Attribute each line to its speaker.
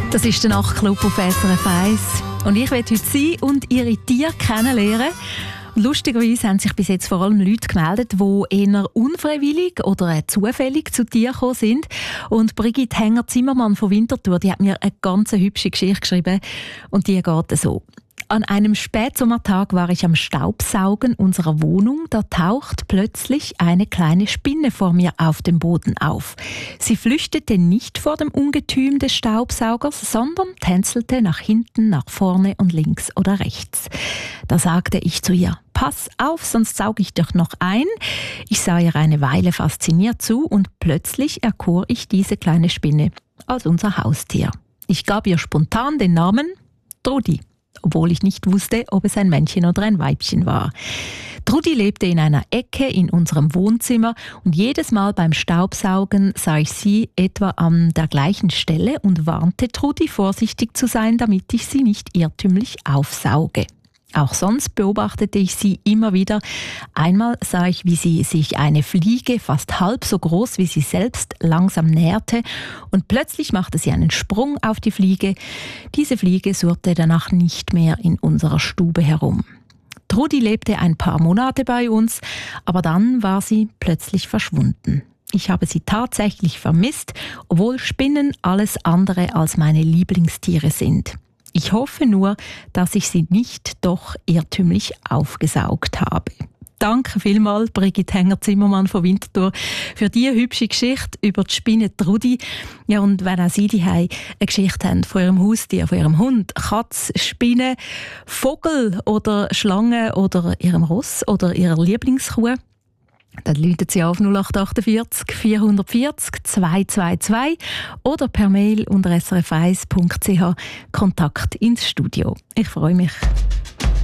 Speaker 1: Das ist der Nachtclub auf SRF 1. Und ich werde heute Sie und Ihre Tiere kennenlernen. Lustigerweise haben sich bis jetzt vor allem Leute gemeldet, die eher unfreiwillig oder zufällig zu Tieren gekommen sind. Und Brigitte Hänger-Zimmermann von Winterthur, die hat mir eine ganz hübsche Geschichte geschrieben. Und die geht so. An einem Spätsommertag war ich am Staubsaugen unserer Wohnung. Da taucht plötzlich eine kleine Spinne vor mir auf dem Boden auf. Sie flüchtete nicht vor dem Ungetüm des Staubsaugers, sondern tänzelte nach hinten, nach vorne und links oder rechts. Da sagte ich zu ihr: Pass auf, sonst sauge ich dich noch ein. Ich sah ihr eine Weile fasziniert zu und plötzlich erkor ich diese kleine Spinne als unser Haustier. Ich gab ihr spontan den Namen Trudi, obwohl ich nicht wusste, ob es ein Männchen oder ein Weibchen war. Trudi lebte in einer Ecke in unserem Wohnzimmer und jedes Mal beim Staubsaugen sah ich sie etwa an der gleichen Stelle und warnte Trudi, vorsichtig zu sein, damit ich sie nicht irrtümlich aufsauge. Auch sonst beobachtete ich sie immer wieder. Einmal sah ich, wie sie sich eine Fliege, fast halb so groß wie sie selbst, langsam näherte und plötzlich machte sie einen Sprung auf die Fliege. Diese Fliege surrte danach nicht mehr in unserer Stube herum. Trudi lebte ein paar Monate bei uns, aber dann war sie plötzlich verschwunden. Ich habe sie tatsächlich vermisst, obwohl Spinnen alles andere als meine Lieblingstiere sind. Ich hoffe nur, dass ich sie nicht doch irrtümlich aufgesaugt habe. Danke vielmals, Brigitte Hänger-Zimmermann von Winterthur, für diese hübsche Geschichte über die Spinne Trudi. Ja, und wenn auch Sie daheim eine Geschichte haben von Ihrem Haustier, von Ihrem Hund, Katz, Spinne, Vogel oder Schlange oder Ihrem Ross oder Ihrer Lieblingskuh, dann rufen Sie auf 0848 440 222 oder per Mail unter srf1.ch Kontakt ins Studio. Ich freue mich.